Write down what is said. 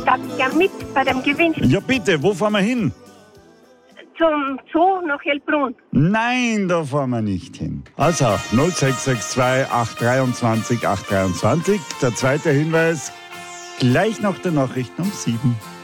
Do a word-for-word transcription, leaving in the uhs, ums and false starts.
darf ich gern mit bei dem Gewinnspiel. Ja bitte, wo fahren wir hin? Zum Zoo nach Hellbrunn. Nein, da fahren wir nicht hin. Also, null sechs sechs zwei acht zwei drei acht zwei drei. Der zweite Hinweis, gleich nach der Nachricht um sieben.